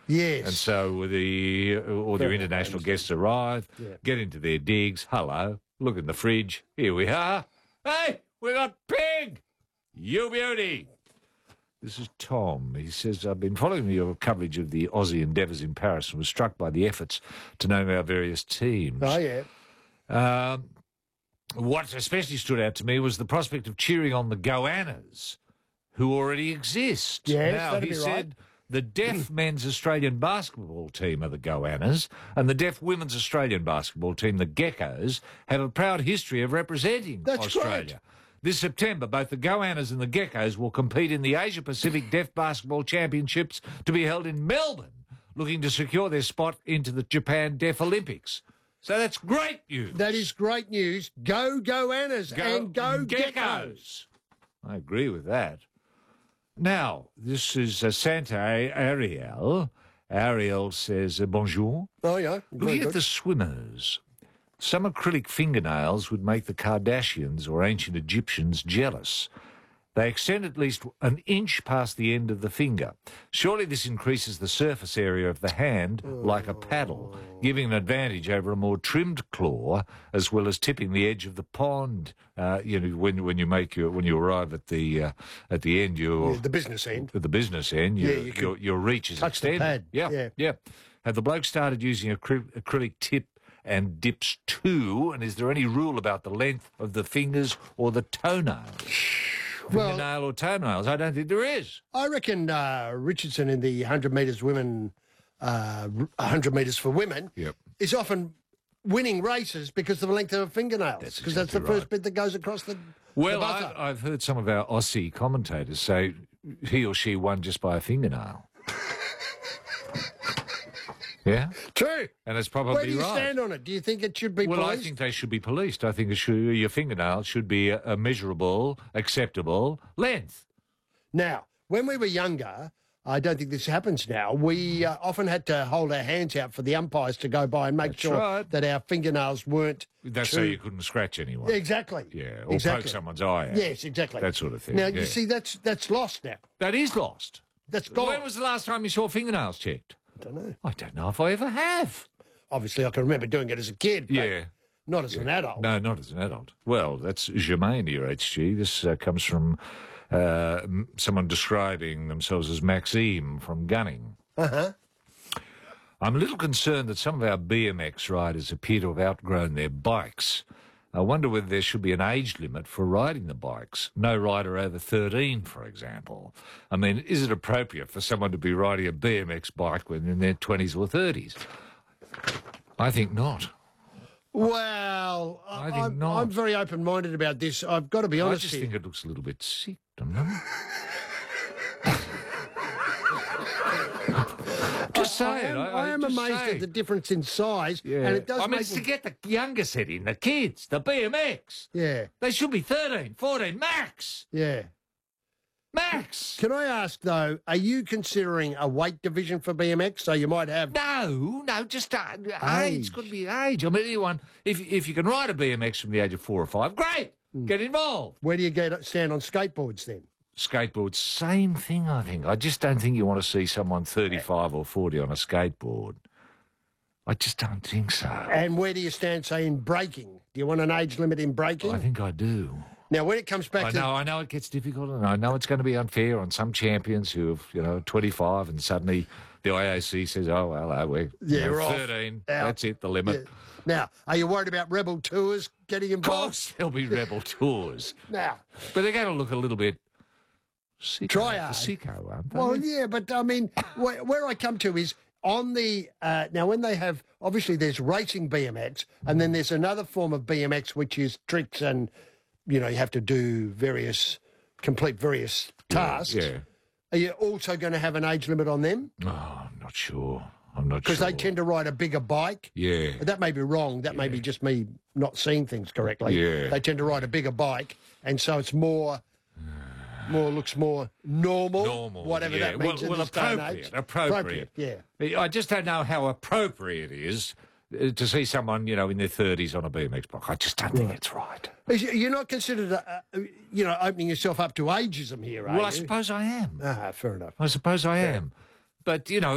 Yes. And so all your international guests arrive, get into their digs. Hello, look in the fridge. Here we are. Hey, we got pig. You beauty. This is Tom. He says, I've been following your coverage of the Aussie endeavours in Paris and was struck by the efforts to name our various teams. Oh, yeah. What especially stood out to me was the prospect of cheering on the Goannas, who already exist. Yes, now, that'd he be said right. the deaf men's Australian basketball team are the Goannas, and the deaf women's Australian basketball team, the Geckos, have a proud history of representing Australia. Great. This September, both the Goannas and the Geckos will compete in the Asia-Pacific Deaf Basketball Championships to be held in Melbourne, looking to secure their spot into the Japan Deaf Olympics. So that's great news. That is great news. Go Goannas and go Geckos. I agree with that. Now, this is Santa Ariel. Ariel says, bonjour. Oh, yeah. Looking at the swimmers, some acrylic fingernails would make the Kardashians or ancient Egyptians jealous. They extend at least an inch past the end of the finger. Surely this increases the surface area of the hand like a paddle, giving an advantage over a more trimmed claw, as well as tipping the edge of the pond. When you arrive at the end, the business end. At the business end, your reach is touch extended. the pad. Yeah. Have the bloke started using acrylic tip and dips too? And is there any rule about the length of the fingers or the toenails? Fingernail or toenails? I don't think there is. I reckon Richardson in the 100 metres women, 100 metres for women, is often winning races because of the length of her fingernails. Because that's the first bit that goes across the Well, butter. I've heard some of our Aussie commentators say he or she won just by a fingernail. Yeah? True. And it's probably right. Where do you stand on it? Do you think it should be Well, policed? I think they should be policed. I think your fingernail should be a measurable, acceptable length. Now, when we were younger, I don't think this happens now, we often had to hold our hands out for the umpires to go by and make sure that our fingernails weren't That's so you couldn't scratch anyone. Exactly. Yeah, or poke someone's eye out. Yes, exactly. That sort of thing. Now, you see, that's lost now. That is lost. That's gone. When was the last time you saw fingernails checked? I don't know. I don't know if I ever have. Obviously, I can remember doing it as a kid. But not as an adult. No, not as an adult. Well, that's germane here, HG. This comes from someone describing themselves as Maxime from Gunning. Uh-huh. I'm a little concerned that some of our BMX riders appear to have outgrown their bikes. I wonder whether there should be an age limit for riding the bikes. No rider over 13, for example. I mean, is it appropriate for someone to be riding a BMX bike when they're in their 20s or 30s? I think not. Well, I think not. I'm very open-minded about this. I've got to be honest I just think it looks a little bit sick, don't you? Just saying. I am amazed at the difference in size. Yeah. And it does I mean, it's to get the younger set in, the kids, the BMX. Yeah. They should be 13, 14, max. Yeah. Max. Can I ask, though, are you considering a weight division for BMX? So you might have... No, just age. Could be age. I mean, anyone, if you can ride a BMX from the age of 4 or 5, great. Get involved. Where do you stand on skateboards, then? Skateboards, same thing, I think. I just don't think you want to see someone 35 or 40 on a skateboard. I just don't think so. And where do you stand, say, in braking? Do you want an age limit in braking? I think I do. Now, when it comes back I know it gets difficult, and I know it's going to be unfair on some champions who have, 25, and suddenly the IAC says, oh, well, we're 13. That's it, the limit. Yeah. Now, are you worried about Rebel Tours getting involved? Of course there'll be Rebel Tours. Now. But they're going to look a little bit... Sicko, aren't they? Well, yeah, but I mean, where I come to is on the now when they have obviously there's racing BMX and then there's another form of BMX which is tricks and you have to do complete various tasks. Yeah. Are you also going to have an age limit on them? Oh, I'm not sure. Because they tend to ride a bigger bike. Yeah. That may be wrong. That may be just me not seeing things correctly. Yeah. They tend to ride a bigger bike, and so it's looks more normal. Whatever that means. Well, appropriate. Yeah. I just don't know how appropriate it is to see someone, in their 30s on a BMX bike. I just don't think it's right. You're not considered, opening yourself up to ageism here, are you? Well, I suppose I am. Fair enough. I suppose I am. But,